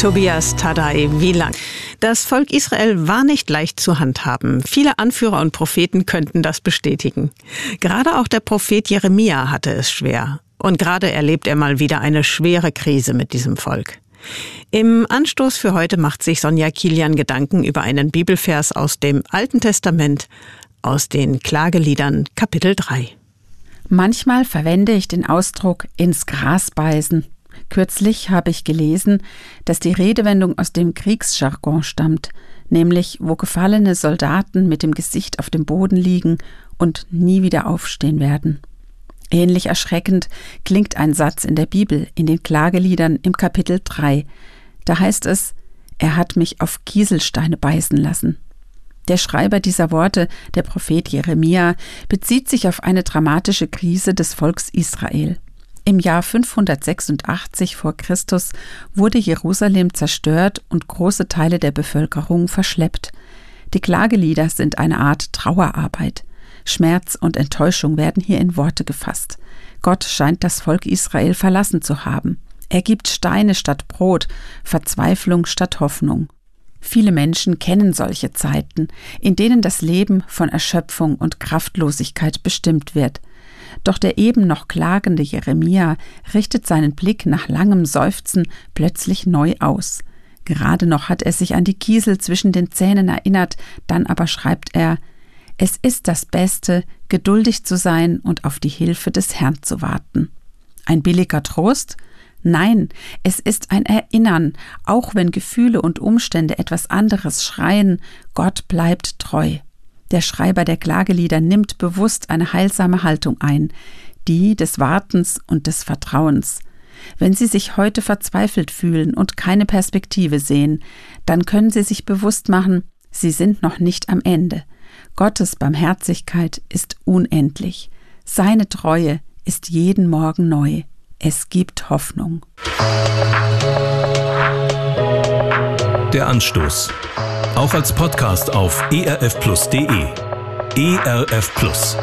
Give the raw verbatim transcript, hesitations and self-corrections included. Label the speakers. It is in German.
Speaker 1: Tobias Tadai, wie lang? Das Volk Israel war nicht leicht zu handhaben. Viele Anführer und Propheten könnten das bestätigen. Gerade auch der Prophet Jeremia hatte es schwer. Und gerade erlebt er mal wieder eine schwere Krise mit diesem Volk. Im Anstoß für heute macht sich Sonja Kilian Gedanken über einen Bibelvers aus dem Alten Testament, aus den Klageliedern Kapitel drei.
Speaker 2: Manchmal verwende ich den Ausdruck ins Gras beißen. Kürzlich habe ich gelesen, dass die Redewendung aus dem Kriegsjargon stammt, nämlich wo gefallene Soldaten mit dem Gesicht auf dem Boden liegen und nie wieder aufstehen werden. Ähnlich erschreckend klingt ein Satz in der Bibel, in den Klageliedern im Kapitel drei. Da heißt es, er hat mich auf Kieselsteine beißen lassen. Der Schreiber dieser Worte, der Prophet Jeremia, bezieht sich auf eine dramatische Krise des Volks Israel. Im Jahr fünfhundertsechsundachtzig vor Christus wurde Jerusalem zerstört und große Teile der Bevölkerung verschleppt. Die Klagelieder sind eine Art Trauerarbeit. Schmerz und Enttäuschung werden hier in Worte gefasst. Gott scheint das Volk Israel verlassen zu haben. Er gibt Steine statt Brot, Verzweiflung statt Hoffnung. Viele Menschen kennen solche Zeiten, in denen das Leben von Erschöpfung und Kraftlosigkeit bestimmt wird. Doch der eben noch klagende Jeremia richtet seinen Blick nach langem Seufzen plötzlich neu aus. Gerade noch hat er sich an die Kiesel zwischen den Zähnen erinnert, dann aber schreibt er: Es ist das Beste, geduldig zu sein und auf die Hilfe des Herrn zu warten. Ein billiger Trost? Nein, es ist ein Erinnern, auch wenn Gefühle und Umstände etwas anderes schreien, Gott bleibt treu. Der Schreiber der Klagelieder nimmt bewusst eine heilsame Haltung ein, die des Wartens und des Vertrauens. Wenn Sie sich heute verzweifelt fühlen und keine Perspektive sehen, dann können Sie sich bewusst machen, Sie sind noch nicht am Ende. Gottes Barmherzigkeit ist unendlich. Seine Treue ist jeden Morgen neu. Es gibt Hoffnung.
Speaker 3: Der Anstoß. Auch als Podcast auf e r f plus punkt d e. E R F Plus.